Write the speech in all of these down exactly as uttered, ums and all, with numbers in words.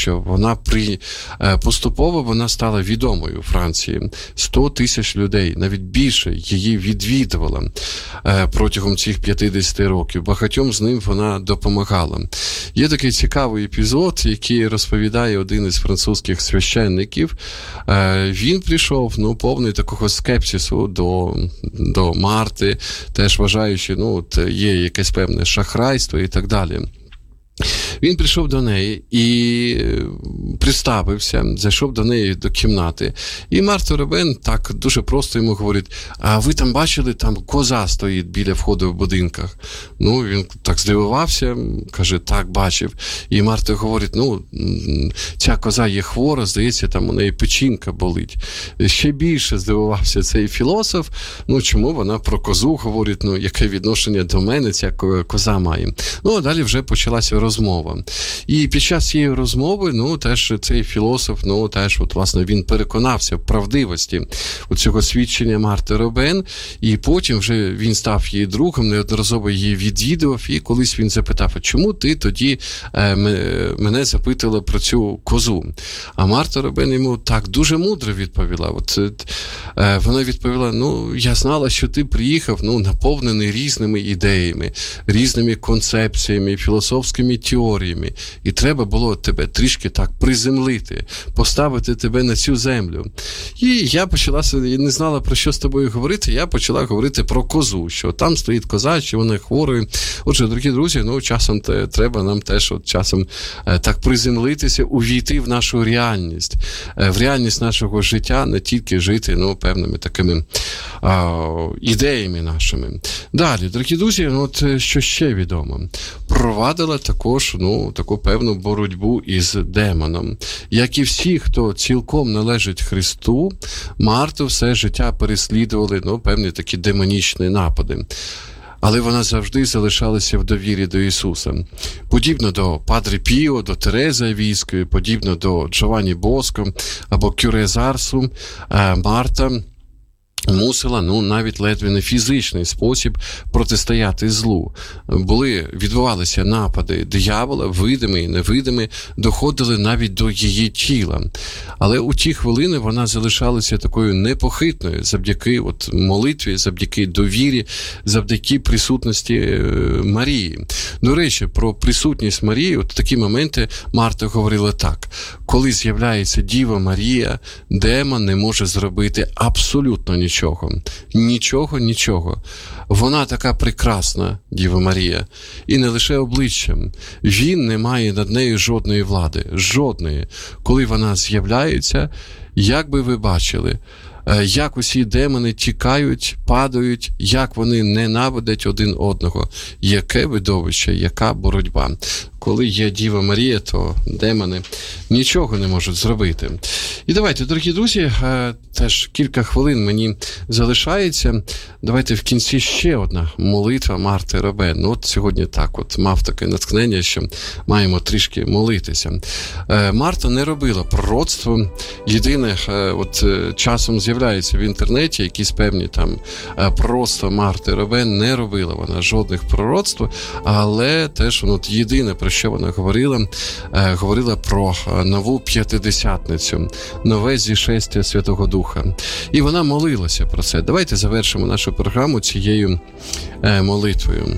що вона при поступово вона стала відомою у Франції. сто тисяч людей, навіть більше, її відвідувала протягом цих п'ятдесят років. Багатьом з ним вона допомагала. Є такий цікавий епізод, який розповідає один із французьких священників. Він прийшов, ну, повний такого скепсису до, до Марти, теж вважаючи, ну, от є якесь певне шахрайство і так далі. Він прийшов до неї і представився, зайшов до неї до кімнати. І Марта Робен так дуже просто йому говорить: а ви там бачили, там коза стоїть біля входу в будинках? Ну, він так здивувався, каже, так, бачив. І Марта говорить, ну, ця коза є хвора, здається, там у неї печінка болить. Ще більше здивувався цей філософ, ну, чому вона про козу говорить, ну, яке відношення до мене ця коза має. Ну, а далі вже почалася розмова. І під час цієї розмови, ну, теж цей філософ, ну, теж, от, власне, він переконався в правдивості у цього свідчення Марти Робен, і потім вже він став її другом, неодноразово її відвідував, і колись він запитав, а чому ти тоді е, мене запитала про цю козу? А Марта Робен йому так дуже мудро відповіла. От, е, вона відповіла, ну, я знала, що ти приїхав, ну, наповнений різними ідеями, різними концепціями, філософськими теоріями, і треба було тебе трішки так приземлити, поставити тебе на цю землю. І я почала, я не знала, про що з тобою говорити, я почала говорити про козу, що там стоїть коза, що вона хвора. Отже, дорогі друзі, ну, часом те, треба нам теж от часом е, так приземлитися, увійти в нашу реальність, е, в реальність нашого життя, не тільки жити, ну, певними такими е, ідеями нашими. Далі, дорогі друзі, ну, от, що ще відомо? Провадила також, ну, таку певну боротьбу із демоном. Як і всі, хто цілком належить Христу, Марту все життя переслідували, ну, певні такі демонічні напади. Але вона завжди залишалася в довірі до Ісуса. Подібно до Падре Піо, до Терези Авійської, подібно до Джованні Боско або Кюре Зарсу, Марта мусила, ну, навіть ледве не фізичний спосіб протистояти злу. Були, відбувалися напади диявола, видимі і невидимі, доходили навіть до її тіла. Але у ті хвилини вона залишалася такою непохитною завдяки от молитві, завдяки довірі, завдяки присутності Марії. До речі, про присутність Марії, от такі моменти Марта говорила так: коли з'являється Діва Марія, демон не може зробити абсолютно нічого. Нічого, нічого, нічого. Вона така прекрасна, Діва Марія, і не лише обличчям. Він не має над нею жодної влади, жодної. Коли вона з'являється, як би ви бачили, як усі демони тікають, падають, як вони ненавидять один одного. Яке видовище, яка боротьба. Коли є Діва Марія, то демони нічого не можуть зробити. І давайте, дорогі друзі, теж кілька хвилин мені залишається. Давайте в кінці ще одна молитва Марти Робен. Ну, от сьогодні так от мав таке натхнення, що маємо трішки молитися. Марта не робила пророцтво. Єдине, от часом з'являється в інтернеті якісь певні там пророцтва Марти Робен. Не робила вона жодних пророцтв, але теж от єдине, про що вона говорила, говорила про нову п'ятидесятницю, нове зішестя Святого Духа. І вона молилася про це. Давайте завершимо нашу програму цією молитвою.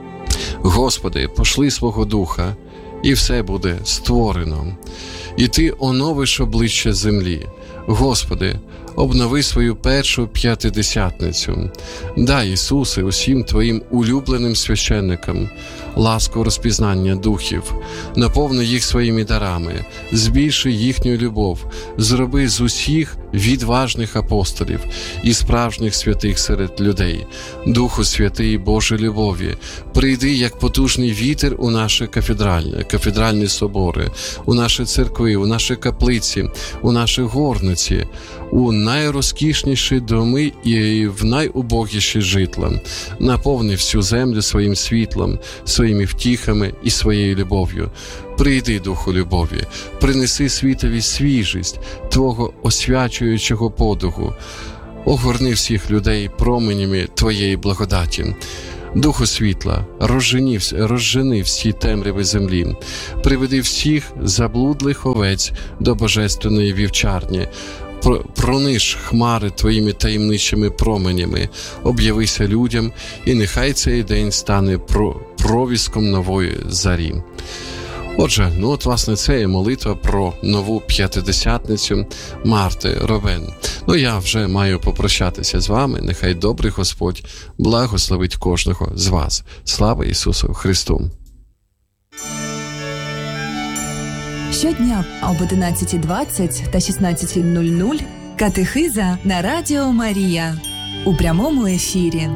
Господи, пошли свого Духа, і все буде створено. І Ти оновиш обличчя землі. Господи, обнови свою першу п'ятидесятницю. Дай, Ісусе, усім Твоїм улюбленим священникам ласку розпізнання духів, наповни їх своїми дарами, збільши їхню любов, зроби з усіх відважних апостолів і справжніх святих серед людей. Духу Святий, Боже любові, прийди як потужний вітер у наші кафедральні, кафедральні собори, у наші церкви, у наші каплиці, у наші горниці, у найрозкішніші доми і в найубогіші житла. Наповни всю землю своїм світлом, своїми втіхами і своєю любов'ю. Прийди, Духу любові, принеси світові свіжість Твого освячуючого подуху. Огорни всіх людей променями Твоєї благодаті. Духу світла, розжени, розжени всі темряви землі, приведи всіх заблудлих овець до божественної вівчарні, прониж хмари твоїми таємничими променями, об'явися людям, і нехай цей день стане провіском нової зарі. Отже, ну от, власне, це є молитва про нову п'ятидесятницю Марти Ровен. Ну, я вже маю попрощатися з вами. Нехай добрий Господь благословить кожного з вас. Слава Ісусу Христу! Щодня об одинадцятій двадцять та шістнадцятій нуль нуль катехиза на Радіо Марія у прямому ефірі.